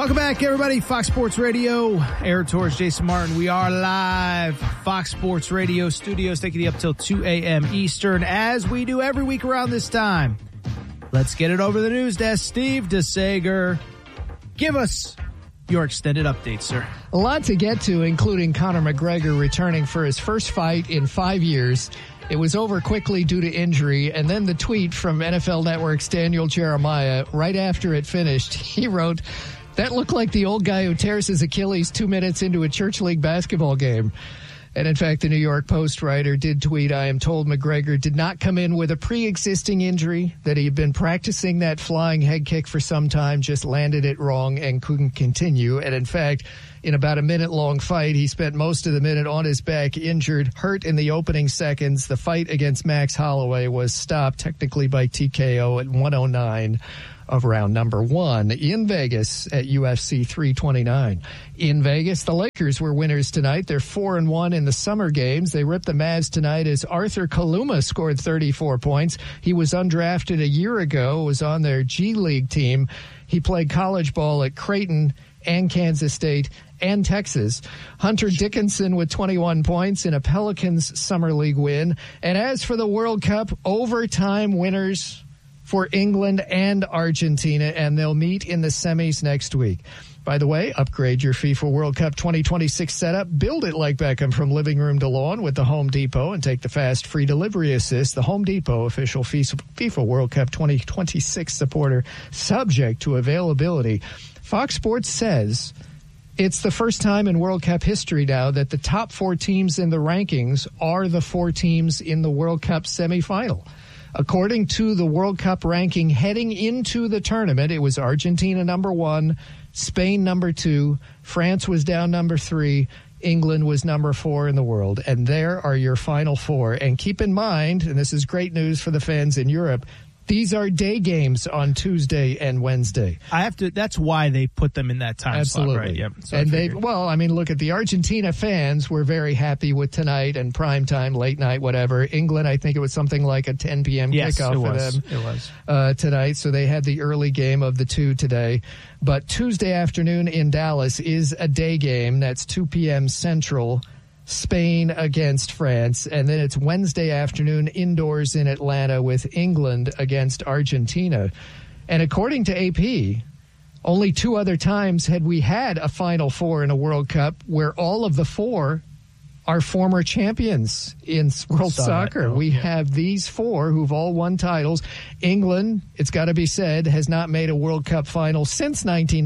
Welcome back, everybody. Fox Sports Radio. Eric Torres, Jason Martin. We are live. Fox Sports Radio studios taking you up till 2 a.m. Eastern, as we do every week around this time. Let's get it over the news desk. Steve DeSager, give us your extended update, sir. A lot to get to, including Conor McGregor returning for his first fight in 5 years. It was over quickly due to injury, and then the tweet from NFL Network's Daniel Jeremiah, right after it finished, he wrote, "That looked like the old guy who tears his Achilles 2 minutes into a church league basketball game." And in fact, the New York Post writer did tweet, "I am told McGregor did not come in with a pre-existing injury, that he had been practicing that flying head kick for some time, just landed it wrong and couldn't continue." And in fact, in about a minute-long fight, he spent most of the minute on his back, injured, hurt in the opening seconds. The fight against Max Holloway was stopped technically by TKO at 109 of round number 1 in Vegas at UFC 329. In Vegas, the Lakers were winners tonight. They're 4-1 in the summer games. They ripped the Mavs tonight as Arthur Kaluma scored 34 points. He was undrafted a year ago, was on their G League team. He played college ball at Creighton and Kansas State and Texas. Hunter Dickinson with 21 points in a Pelicans Summer League win. And as for the World Cup, overtime winners for England and Argentina, and they'll meet in the semis next week. By the way, upgrade your FIFA World Cup 2026 setup. Build it like Beckham from living room to lawn with the Home Depot and take the fast free delivery assist. The Home Depot, official FIFA World Cup 2026 supporter, subject to availability. Fox Sports says it's the first time in World Cup history now that the top 4 teams in the rankings are the 4 teams in the World Cup semifinal. According to the World Cup ranking heading into the tournament, it was Argentina number 1, Spain number 2, France was down number 3, England was number 4 in the world. And there are your final 4. And keep in mind, and this is great news for the fans in Europe, these are day games on Tuesday and Wednesday. That's why they put them in that time slot, right? Yep. So and look at the Argentina fans were very happy with tonight and prime time, late night, whatever. England, I think it was something like a 10 p.m. kickoff for them. It was tonight. So they had the early game of the 2 today. But Tuesday afternoon in Dallas is a day game. That's 2 p.m. Central. Spain against France, and then it's Wednesday afternoon indoors in Atlanta with England against Argentina. And according to AP, only 2 other times had we had a Final Four in a World Cup where all of the 4 are former champions in world soccer. We have these 4 who've all won titles. England, it's got to be said, has not made a World Cup final since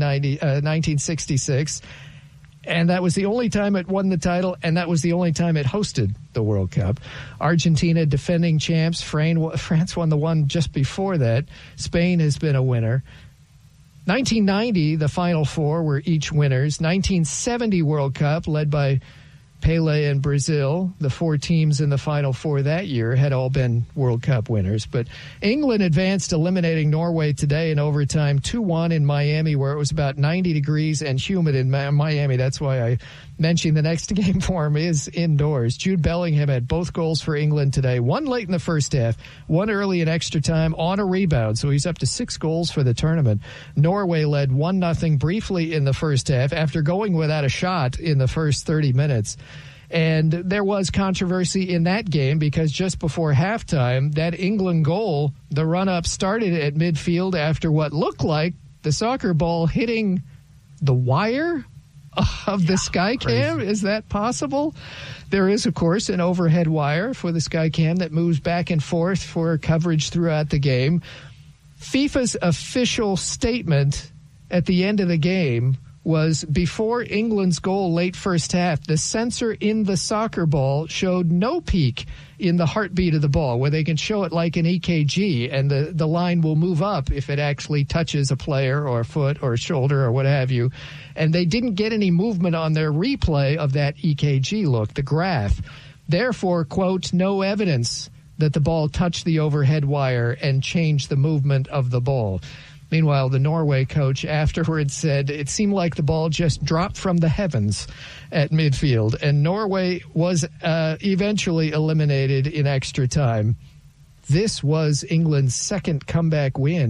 1966. And that was the only time it won the title, and that was the only time it hosted the World Cup. Argentina, defending champs. France won the one just before that. Spain has been a winner. 1990, the Final 4 were each winners. 1970 World Cup, led by Pele and Brazil, the 4 teams in the Final 4 that year had all been World Cup winners. But England advanced, eliminating Norway today in overtime 2-1 in Miami, where it was about 90 degrees and humid in Miami. That's why I mentioned the next game for him is indoors. Jude Bellingham had both goals for England today, 1 late in the first half, 1 early in extra time on a rebound. So he's up to 6 goals for the tournament. Norway led 1-0 briefly in the first half after going without a shot in the first 30 minutes. And there was controversy in that game because just before halftime, that England goal, the run-up started at midfield after what looked like the soccer ball hitting the wire of the Skycam. Crazy. Is that possible? There is, of course, an overhead wire for the Skycam that moves back and forth for coverage throughout the game. FIFA's official statement at the end of the game was before England's goal late first half, the sensor in the soccer ball showed no peak in the heartbeat of the ball, where they can show it like an EKG, and the line will move up if it actually touches a player or a foot or a shoulder or what have you. And they didn't get any movement on their replay of that EKG look, the graph. Therefore, quote, no evidence that the ball touched the overhead wire and changed the movement of the ball. Meanwhile, the Norway coach afterwards said it seemed like the ball just dropped from the heavens at midfield, and Norway was eventually eliminated in extra time. This was England's second comeback win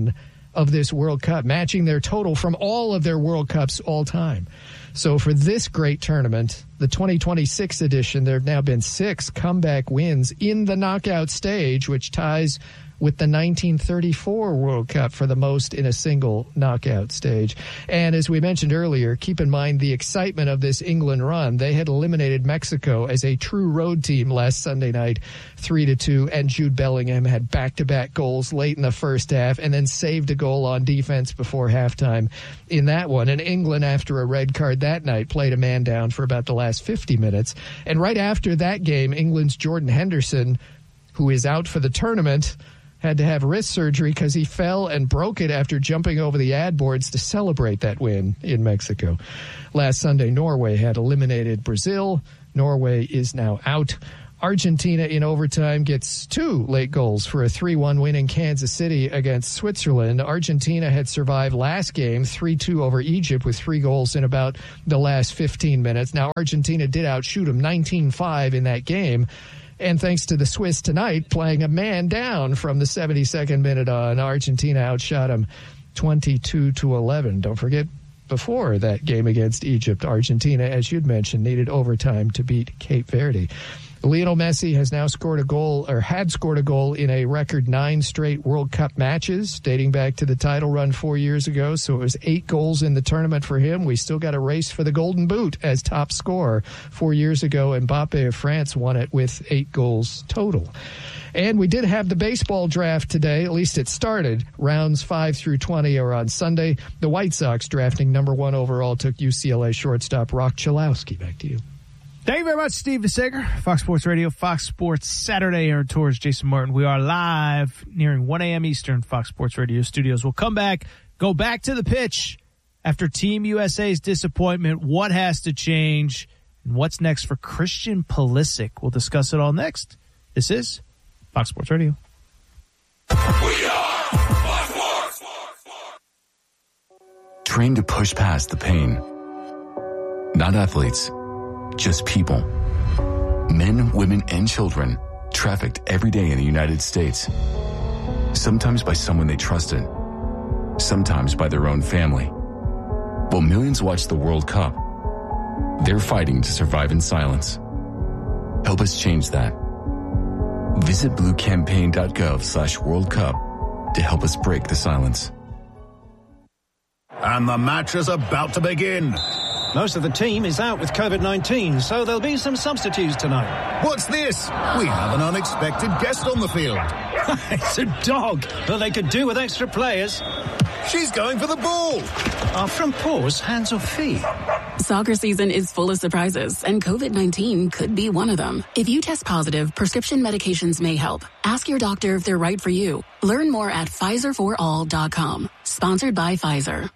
of this World Cup, matching their total from all of their World Cups all time. So for this great tournament, the 2026 edition, there have now been 6 comeback wins in the knockout stage, which ties with the 1934 World Cup for the most in a single knockout stage. And as we mentioned earlier, keep in mind the excitement of this England run. They had eliminated Mexico as a true road team last Sunday night, 3-2, and Jude Bellingham had back-to-back goals late in the first half and then saved a goal on defense before halftime in that one. And England, after a red card that night, played a man down for about the last 50 minutes. And right after that game, England's Jordan Henderson, who is out for the tournament, had to have wrist surgery because he fell and broke it after jumping over the ad boards to celebrate that win in Mexico. Last Sunday, Norway had eliminated Brazil. Norway is now out. Argentina in overtime gets 2 late goals for a 3-1 win in Kansas City against Switzerland. Argentina had survived last game 3-2 over Egypt with 3 goals in about the last 15 minutes. Now, Argentina did outshoot them 19-5 in that game. And thanks to the Swiss tonight playing a man down from the 72nd minute on, Argentina outshot them 22-11. Don't forget, before that game against Egypt, Argentina, as you'd mentioned, needed overtime to beat Cape Verde. Lionel Messi has now scored a goal, or had scored a goal, in a record 9 straight World Cup matches, dating back to the title run 4 years ago. So it was 8 goals in the tournament for him. We still got a race for the Golden Boot as top scorer. 4 years ago, Mbappe of France won it with 8 goals total. And we did have the baseball draft today. At least it started. Rounds 5 through 20 are on Sunday. The White Sox drafting number 1 overall took UCLA shortstop Rock Chalowski. Back to you. Thank you very much, Steve DeSager. Fox Sports Radio, Fox Sports Saturday. Aaron Torres, Jason Martin. We are live nearing 1 a.m. Eastern, Fox Sports Radio studios. We'll come back, go back to the pitch after Team USA's disappointment. What has to change? And what's next for Christian Pulisic? We'll discuss it all next. This is Fox Sports Radio. We are Fox Sports. Trained to push past the pain. Not athletes. Just people. Men, women, and children trafficked every day in the United States. Sometimes by someone they trusted. Sometimes by their own family. While millions watch the World Cup, they're fighting to survive in silence. Help us change that. Visit bluecampaign.gov/World Cup to help us break the silence. And the match is about to begin. Most of the team is out with COVID-19, so there'll be some substitutes tonight. What's this? We have an unexpected guest on the field. It's a dog, but they could do with extra players. She's going for the ball. Are front paws hands or feet? Soccer season is full of surprises, and COVID-19 could be one of them. If you test positive, prescription medications may help. Ask your doctor if they're right for you. Learn more at PfizerForAll.com. Sponsored by Pfizer.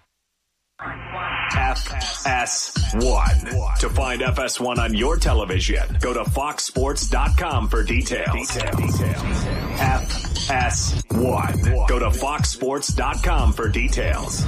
FS1. To find FS1 on your television, go to foxsports.com for details. FS1. Go to foxsports.com for details.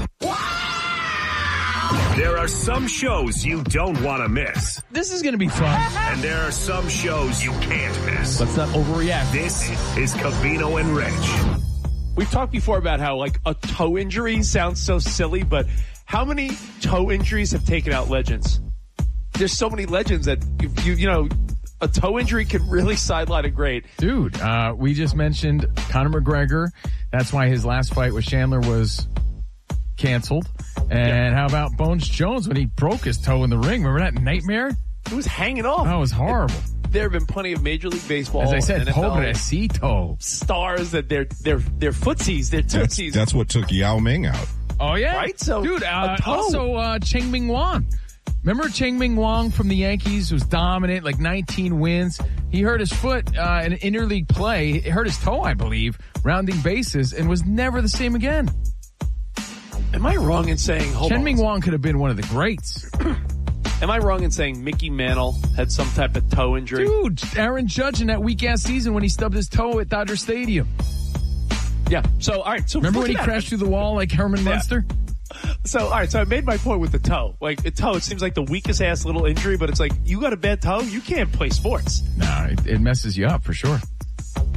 There are some shows you don't want to miss. This is going to be fun. And there are some shows you can't miss. Let's not overreact. This is Covino and Rich. We've talked before about how, like, a toe injury sounds so silly, but how many toe injuries have taken out legends? There's so many legends that, you know, a toe injury could really sideline a great. Dude, we just mentioned Conor McGregor. That's why his last fight with Chandler was canceled. And how about Bones Jones when he broke his toe in the ring? Remember that nightmare? It was hanging off. That was horrible. There have been plenty of Major League Baseball, as I said, NFL pobrecito stars that they're footsies, they're tootsies. That's what took Yao Ming out. Oh, yeah? Right? So, dude, also Cheng Ming Wang. Remember Cheng Ming Wang from the Yankees was dominant, like 19 wins. He hurt his foot in an interleague play. It hurt his toe, I believe, rounding bases, and was never the same again. Am I wrong in saying... Cheng Ming Wang could have been one of the greats. Am I wrong in saying Mickey Mantle had some type of toe injury? Dude, Aaron Judge in that weak-ass season when he stubbed his toe at Dodger Stadium. Yeah. So, all right. So remember when he crashed through the wall like Herman Munster? So, all right. So I made my point with the toe. Like, a toe, it seems like the weakest ass little injury, but it's like, you got a bad toe, you can't play sports. No, it messes you up for sure.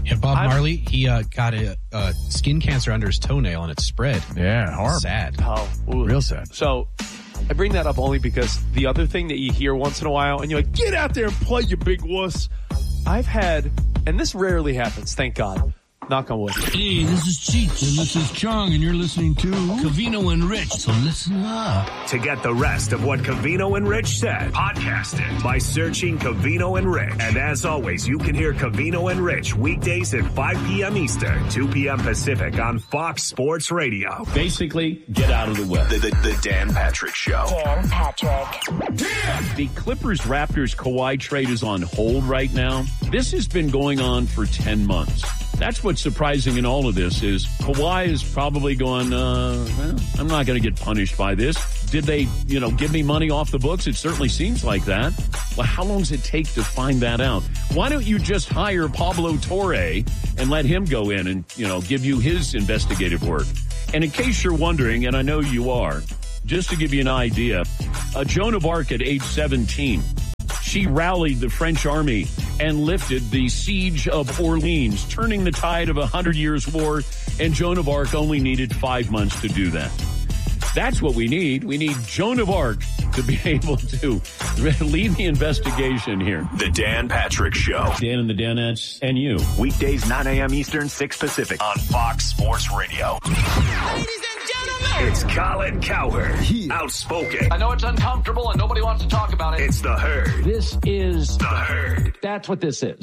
Yeah, Bob Marley, he got a skin cancer under his toenail and it spread. Yeah, horrible. Sad. Oh, real sad. So I bring that up only because the other thing that you hear once in a while, and you're like, get out there and play, you big wuss. I've had, and this rarely happens, thank God. Knock on wood. Hey, this is Cheech, and this is Chong, and you're listening to Covino and Rich, so listen up. To get the rest of what Covino and Rich said, podcast it by searching Covino and Rich. And as always, you can hear Covino and Rich weekdays at 5 p.m. Eastern, 2 p.m. Pacific on Fox Sports Radio. Basically, get out of the way. The Dan Patrick Show. Dan Patrick. The Clippers-Raptors Kawhi trade is on hold right now. This has been going on for 10 months. That's what's surprising in all of this is Kawhi is probably going, well, I'm not going to get punished by this. Did they, give me money off the books? It certainly seems like that. Well, how long does it take to find that out? Why don't you just hire Pablo Torre and let him go in and, give you his investigative work? And in case you're wondering, and I know you are, just to give you an idea, Joan of Arc at age 17, she rallied the French army and lifted the siege of Orleans, turning the tide of 100 Years' War, and Joan of Arc only needed 5 months to do that. That's what we need. We need Joan of Arc to be able to lead the investigation here. The Dan Patrick Show. Dan and the Danettes and you. Weekdays 9 a.m. Eastern, 6 Pacific on Fox Sports Radio. Ladies and gentlemen, it's Colin Cowherd. Outspoken. I know it's uncomfortable and nobody wants to talk about it. It's the Herd. This is the Herd. That's what this is.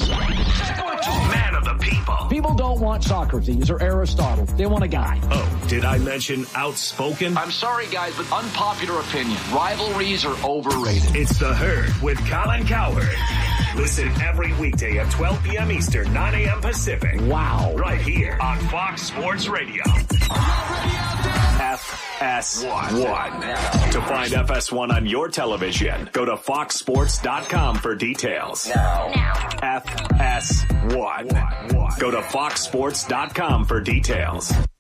Man of the people. People don't want Socrates or Aristotle. They want a guy. Oh, did I mention outspoken? I'm sorry, guys, but unpopular opinion. Rivalries are overrated. It's the Herd with Colin Cowherd. Listen every weekday at 12 p.m. Eastern, 9 a.m. Pacific. Wow. Right here on Fox Sports Radio. FS1. To find FS1 on your television, go to foxsports.com for details. Now. FS1. Go to foxsports.com for details.